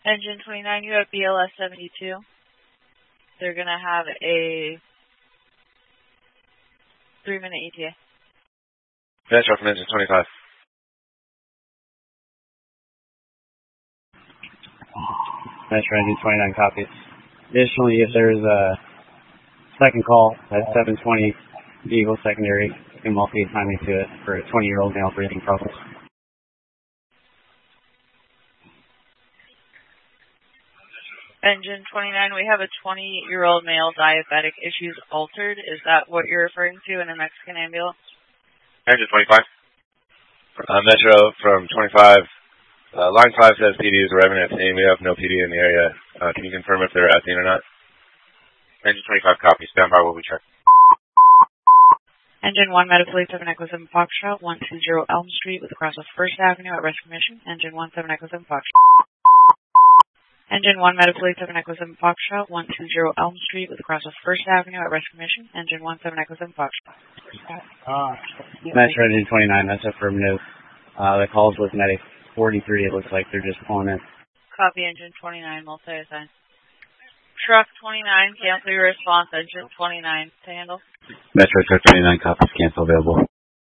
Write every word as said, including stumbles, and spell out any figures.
Engine twenty-nine, you have B L S seventy-two. They're going to have a three-minute E T A. Metro from engine twenty-five. Metro engine twenty-nine copies. Additionally, if there's a second call at seven twenty Eagle secondary, you can multi-assign me to it for a twenty-year-old male breathing problems. Engine twenty-nine, we have a twenty-year-old male diabetic, issues altered. Is that what you're referring to in a Mexican ambulance? Engine twenty-five. Uh, Metro from twenty-five. Uh, line five says P D is arriving at scene. We have no P D in the area. Uh, can you confirm if they're at scene or not? Engine twenty-five copy. Stand by while we check. Engine one, Meta Police seven Echo seven Foxtrot, one two zero Elm Street with across of First Avenue at Rescue Mission. Engine one, seven Echo seven Foxtrot. Engine one, Meta Police seven Echo seven Foxtrot, one two zero Elm Street with across of First Avenue at Rescue Mission. Engine one, seven Echo seven Foxtrot. Uh, Metro engine twenty-nine, that's affirmative. Uh, the calls with medic forty-three, it looks like they're just pulling in. Copy, engine twenty-nine, multi-assign. Truck twenty-nine, cancel your response, engine twenty-nine to handle. Metro truck twenty-nine, copies, cancel available.